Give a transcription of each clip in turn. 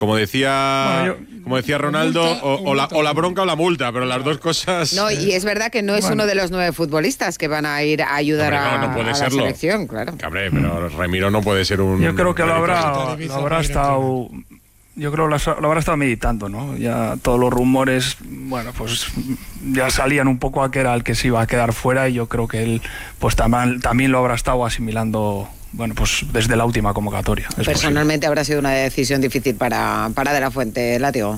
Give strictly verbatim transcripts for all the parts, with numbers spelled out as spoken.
Como decía, bueno, yo, como decía Ronaldo, multa, o, o, la, o la bronca o la multa, pero las dos cosas... No, y es verdad que no es bueno. uno de los nueve futbolistas que van a ir a ayudar Hombre, no, no puede a, a la selección, claro. Cabré, pero Remiro no puede ser un... Yo creo que lo habrá, lo habrá estado... Yo creo que lo habrá estado meditando, ¿no? Ya todos los rumores, bueno, pues ya salían un poco a que era el que se iba a quedar fuera y yo creo que él pues también, también lo habrá estado asimilando... Bueno, pues desde la última convocatoria. Personalmente posible. Habrá sido una decisión difícil para, para De la Fuente, Látigo.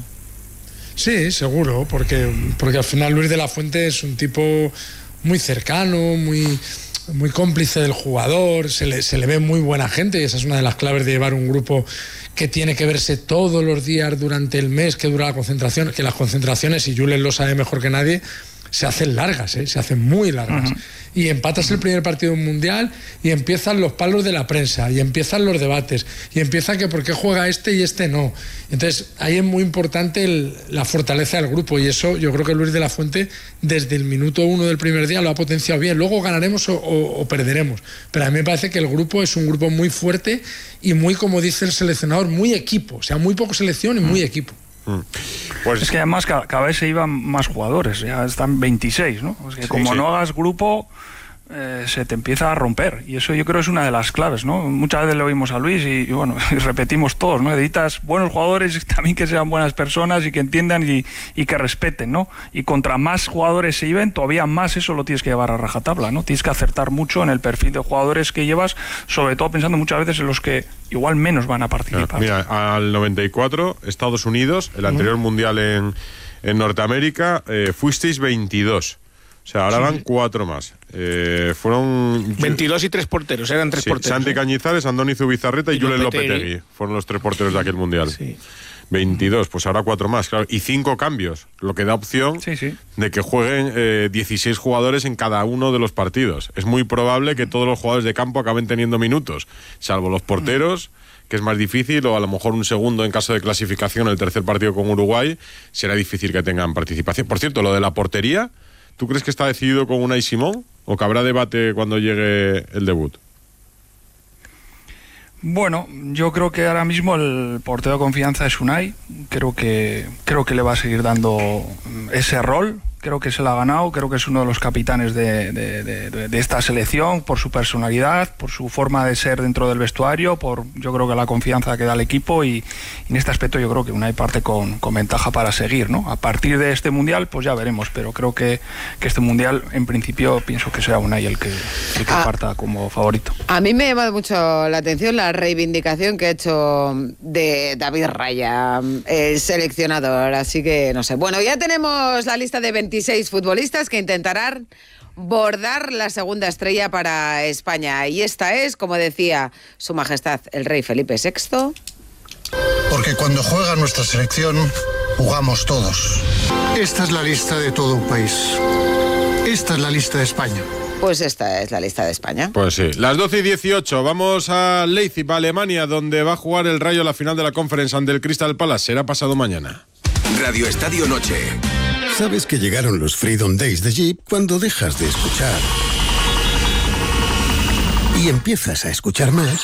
Sí, seguro, porque, porque al final Luis De la Fuente es un tipo muy cercano, muy, muy cómplice del jugador, se le, se le ve muy buena gente y esa es una de las claves de llevar un grupo que tiene que verse todos los días durante el mes que dura la concentración, que las concentraciones, y Julen lo sabe mejor que nadie, se hacen largas, ¿eh? se hacen muy largas. Uh-huh. Y empatas el primer partido mundial y empiezan los palos de la prensa, y empiezan los debates, y empieza que por qué juega este y este no. Entonces, ahí es muy importante el, la fortaleza del grupo, y eso yo creo que Luis De la Fuente, desde el minuto uno del primer día, lo ha potenciado bien. Luego ganaremos o, o, o perderemos. Pero a mí me parece que el grupo es un grupo muy fuerte y muy, como dice el seleccionador, muy equipo. O sea, muy poco selección y muy equipo. Pues es que además cada, cada vez se iban más jugadores, ya están veintiséis, ¿no? Es que sí, como sí. no hagas grupo eh, se te empieza a romper, y eso yo creo es una de las claves, ¿no? Muchas veces le oímos a Luis y, y bueno, y repetimos todos, ¿no? Necesitas buenos jugadores y también que sean buenas personas y que entiendan y, y que respeten, ¿no? Y contra más jugadores se lleven, todavía más eso lo tienes que llevar a rajatabla, ¿no? Tienes que acertar mucho en el perfil de jugadores que llevas, sobre todo pensando muchas veces en los que igual menos van a participar. Mira, al noventa y cuatro, Estados Unidos, el anterior uh-huh. mundial en, en Norteamérica, eh, fuisteis veintidós. O sea, ahora sí. van cuatro más. Eh, fueron... veintidós y tres porteros, eran tres sí, porteros. Santi ¿eh? Cañizares, Andoni Zubizarreta y, y Julen Lopetegui. Fueron los tres porteros de aquel mundial. Sí. veintidós, pues ahora cuatro más, claro. Y cinco cambios, lo que da opción sí, sí. de que jueguen eh, dieciséis jugadores en cada uno de los partidos. Es muy probable que todos los jugadores de campo acaben teniendo minutos, salvo los porteros, que es más difícil, o a lo mejor un segundo en caso de clasificación, el tercer partido con Uruguay, será difícil que tengan participación. Por cierto, lo de la portería, ¿tú crees que está decidido con Unai Simón o que habrá debate cuando llegue el debut? Bueno, yo creo que ahora mismo el portero de confianza es Unai. Creo que creo que le va a seguir dando ese rol. Creo que se lo ha ganado, creo que es uno de los capitanes de, de, de, de esta selección, por su personalidad, por su forma de ser dentro del vestuario, por yo creo que la confianza que da el equipo, y, y en este aspecto yo creo que Unai parte con, con ventaja para seguir, ¿no? A partir de este Mundial pues ya veremos, pero creo que, que este Mundial en principio pienso que será Unai el que, el que ah, parta como favorito. A mí me ha llamado mucho la atención la reivindicación que ha hecho de David Raya, el seleccionador, así que no sé. Bueno, ya tenemos la lista de veintiséis futbolistas que intentarán bordar la segunda estrella para España. Y esta es, como decía Su Majestad el Rey Felipe sexto. Porque cuando juega nuestra selección, jugamos todos. Esta es la lista de todo un país. Esta es la lista de España. Pues esta es la lista de España. Pues sí. Las doce y dieciocho, vamos a Leipzig, Alemania, donde va a jugar el Rayo la final de la Conference ante el Crystal Palace. Será pasado mañana. Radio Estadio Noche. Sabes que llegaron los Freedom Days de Jeep cuando dejas de escuchar y empiezas a escuchar más.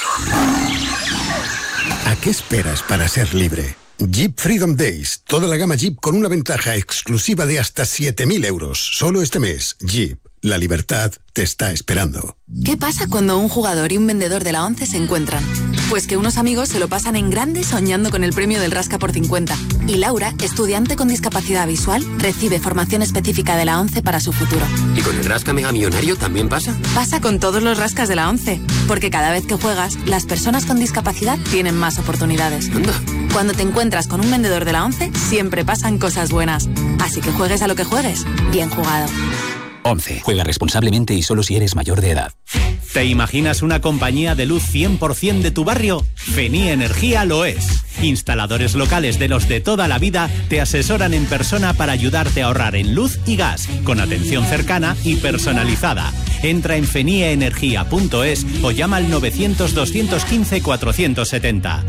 ¿A qué esperas para ser libre? Jeep Freedom Days, toda la gama Jeep con una ventaja exclusiva de hasta siete mil euros. Solo este mes, Jeep, la libertad te está esperando. ¿Qué pasa cuando un jugador y un vendedor de la ONCE se encuentran? Pues que unos amigos se lo pasan en grande soñando con el premio del Rasca por cincuenta. Y Laura, estudiante con discapacidad visual, recibe formación específica de la ONCE para su futuro. ¿Y con el Rasca Mega Millonario también pasa? Pasa con todos los rascas de la ONCE. Porque cada vez que juegas, las personas con discapacidad tienen más oportunidades. ¿Anda? Cuando te encuentras con un vendedor de la ONCE, siempre pasan cosas buenas. Así que juegues a lo que juegues, bien jugado. ONCE. Juega responsablemente y solo si eres mayor de edad. ¿Te imaginas una compañía de luz cien por ciento de tu barrio? Feni Energía lo es. Instaladores locales de los de toda la vida te asesoran en persona para ayudarte a ahorrar en luz y gas, con atención cercana y personalizada. Entra en fenie energía punto es o llama al novecientos, doscientos quince, cuatrocientos setenta.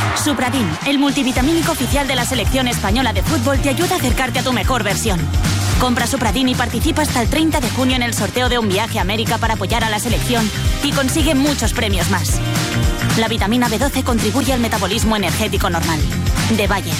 Supradin, el multivitamínico oficial de la selección española de fútbol, te ayuda a acercarte a tu mejor versión. Compra Supradin y participa hasta el treinta de junio en el sorteo de un viaje a América para apoyar a la selección y consigue muchos premios más. La vitamina B doce contribuye al metabolismo energético normal. De Bayer.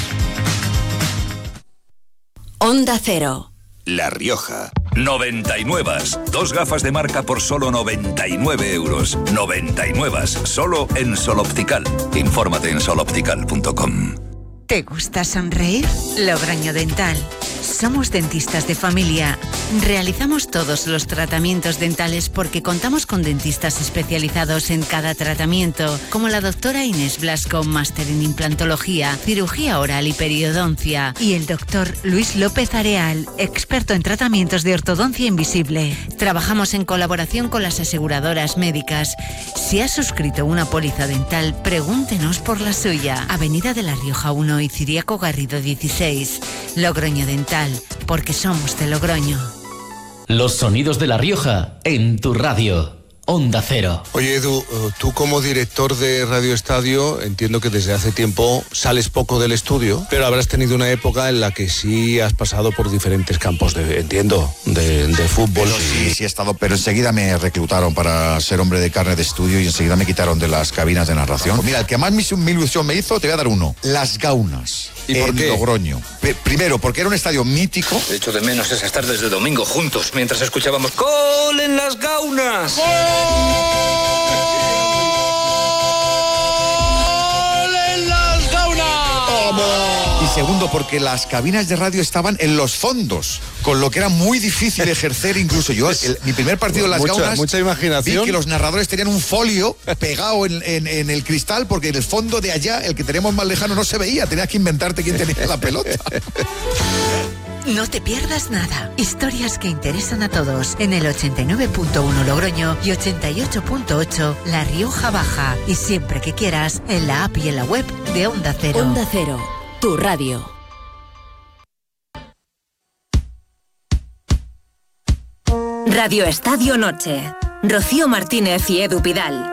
Onda Cero. La Rioja. noventa y nueve. Dos gafas de marca por solo noventa y nueve euros. noventa y nueve. Solo en Sol Optical. Infórmate en sol optical punto com. ¿Te gusta sonreír? Logroño Dental. Somos dentistas de familia. Realizamos todos los tratamientos dentales porque contamos con dentistas especializados en cada tratamiento, como la doctora Inés Blasco, máster en implantología, cirugía oral y periodoncia, y el doctor Luis López Areal, experto en tratamientos de ortodoncia invisible. Trabajamos en colaboración con las aseguradoras médicas. Si has suscrito una póliza dental, pregúntenos por la suya. Avenida de La Rioja uno y Ciriaco Garrido dieciséis. Logroño Dental, porque somos de Logroño. Los sonidos de La Rioja en tu radio. Onda Cero. Oye, Edu, tú como director de Radio Estadio, entiendo que desde hace tiempo sales poco del estudio, pero habrás tenido una época en la que sí has pasado por diferentes campos, de, entiendo, de, de fútbol. Pero sí, sí he estado, pero enseguida me reclutaron para ser hombre de carne de estudio y enseguida me quitaron de las cabinas de narración. Mira, el que más mi ilusión me hizo, te voy a dar uno. Las Gaunas. ¿Y por qué? Logroño. P- primero, porque era un estadio mítico. De hecho, de menos esas tardes de domingo juntos, mientras escuchábamos ¡Gol en las Gaunas! ¡Gol en las Gaunas! ¡Vamos! Y segundo, porque las cabinas de radio estaban en los fondos, con lo que era muy difícil ejercer incluso yo. El, mi primer partido en las mucha, Gaunas, mucha imaginación. Vi que los narradores tenían un folio pegado en, en, en el cristal, porque en el fondo de allá, el que tenemos más lejano, no se veía. Tenías que inventarte quién tenía la pelota. No te pierdas nada. Historias que interesan a todos en el ochenta y nueve punto uno Logroño y ochenta y ocho punto ocho La Rioja Baja. Y siempre que quieras, en la app y en la web de Onda Cero. Onda Cero, tu radio. Radio Estadio Noche. Rocío Martínez y Edu Pidal.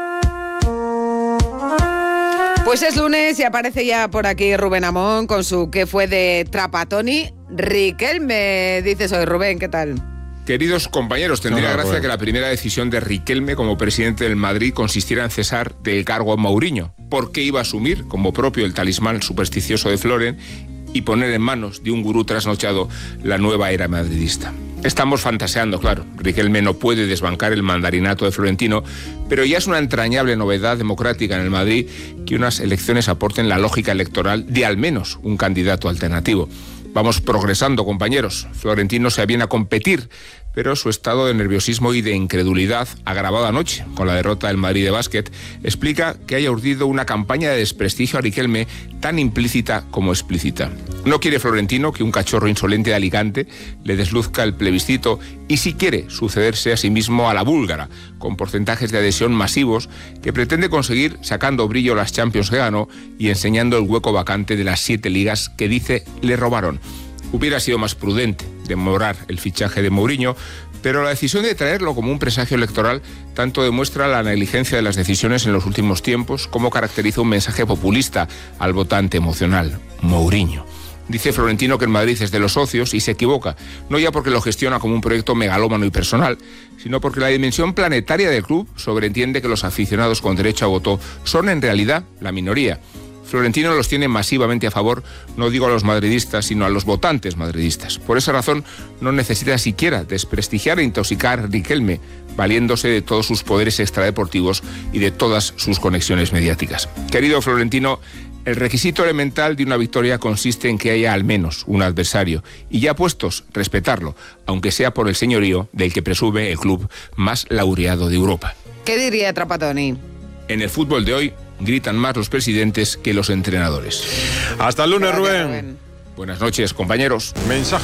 Pues es lunes y aparece ya por aquí Rubén Amón con su ¿Qué fue de Trapattoni? Riquelme, dices hoy, Rubén, ¿qué tal? Queridos compañeros, tendría no, no, gracia bueno. que la primera decisión de Riquelme como presidente del Madrid consistiera en cesar del cargo a Mourinho, porque iba a asumir como propio el talismán supersticioso de Floren y poner en manos de un gurú trasnochado la nueva era madridista. Estamos fantaseando, claro. Riquelme no puede desbancar el mandarinato de Florentino, pero ya es una entrañable novedad democrática en el Madrid que unas elecciones aporten la lógica electoral de al menos un candidato alternativo. Vamos progresando, compañeros. Florentino se aviene a competir, pero su estado de nerviosismo y de incredulidad, agravado anoche con la derrota del Madrid de básquet, explica que haya urdido una campaña de desprestigio a Riquelme tan implícita como explícita. No quiere Florentino que un cachorro insolente de Alicante le desluzca el plebiscito y sí quiere sucederse a sí mismo a la búlgara, con porcentajes de adhesión masivos que pretende conseguir sacando brillo las Champions que ganó y enseñando el hueco vacante de las siete ligas que dice le robaron. Hubiera sido más prudente demorar el fichaje de Mourinho, pero la decisión de traerlo como un presagio electoral tanto demuestra la negligencia de las decisiones en los últimos tiempos como caracteriza un mensaje populista al votante emocional. Mourinho. Dice Florentino que el Madrid es de los socios y se equivoca, no ya porque lo gestiona como un proyecto megalómano y personal, sino porque la dimensión planetaria del club sobreentiende que los aficionados con derecho a voto son en realidad la minoría. Florentino los tiene masivamente a favor, no digo a los madridistas, sino a los votantes madridistas. Por esa razón, no necesita siquiera desprestigiar e intoxicar a Riquelme, valiéndose de todos sus poderes extradeportivos y de todas sus conexiones mediáticas. Querido Florentino, el requisito elemental de una victoria consiste en que haya al menos un adversario, y ya puestos, respetarlo, aunque sea por el señorío del que presume el club más laureado de Europa. ¿Qué diría Trapattoni? En el fútbol de hoy, gritan más los presidentes que los entrenadores. Hasta el lunes, Rubén. Rubén. Buenas noches, compañeros. Mensajes.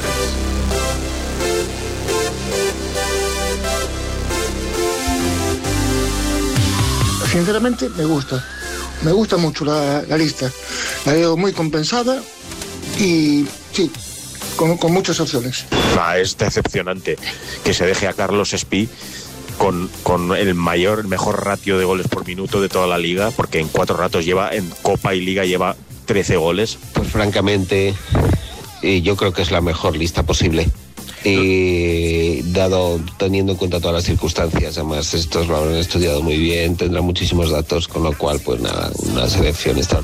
Sinceramente, me gusta. Me gusta mucho la, la lista. La veo muy compensada y sí, con, con muchas opciones. Ah, es decepcionante que se deje a Carlos Espí Con, con el mayor, el mejor ratio de goles por minuto de toda la liga, porque en cuatro ratos lleva, en Copa y Liga lleva trece goles. Pues francamente, eh, yo creo que es la mejor lista posible. y dado, teniendo en cuenta todas las circunstancias, además estos lo habrán estudiado muy bien, tendrán muchísimos datos, con lo cual, pues nada, una selección extraordinaria.